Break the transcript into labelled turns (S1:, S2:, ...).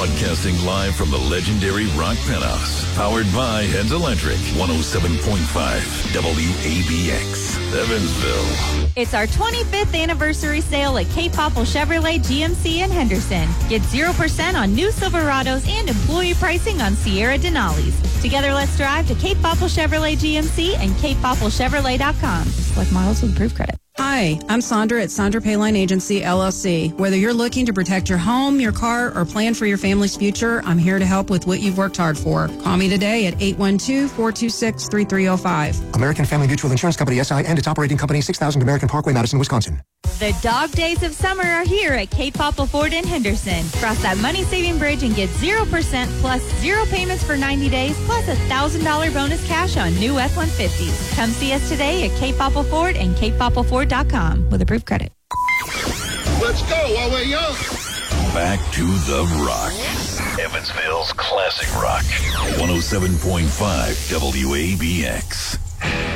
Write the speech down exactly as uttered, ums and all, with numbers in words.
S1: Broadcasting live from the legendary Rock Penthouse. Powered by Heads Electric. one oh seven point five W A B X. Evansville.
S2: It's our twenty-fifth anniversary sale at Cape Popple Chevrolet G M C in Henderson. Get zero percent on new Silverados and employee pricing on Sierra Denali's. Together, let's drive to Cape Popple Chevrolet G M C and cape popple chevrolet dot com. Select models with approved credit.
S3: Hi, I'm Sandra at Sandra Payline Agency, L L C. Whether you're looking to protect your home, your car, or plan for your family's future, I'm here to help with what you've worked hard for. Call me today at eight one two, four two six, three three zero five.
S4: American Family Mutual Insurance Company, S I, and its operating company, six thousand American Parkway, Madison, Wisconsin.
S2: The dog days of summer are here at Cape Popple Ford in Henderson. Cross that money-saving bridge and get zero percent plus zero payments for ninety days, plus a one thousand dollars bonus cash on new F one fifties. Come see us today at Cape Popple Ford and cape popple ford dot com with approved credit.
S5: Let's go while we're young.
S1: Back to the Rock. Evansville's classic rock. one oh seven point five W A B X.